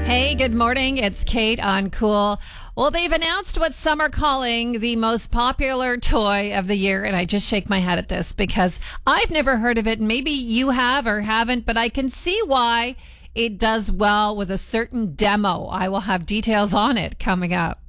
Hey, good morning. It's Kate on Cool. Well, they've announced what some are calling the most popular toy of the year, and I just shake my head at this because I've never heard of it. Maybe you have or haven't, but I can see why it does well with a certain demo. I will have details on it coming up.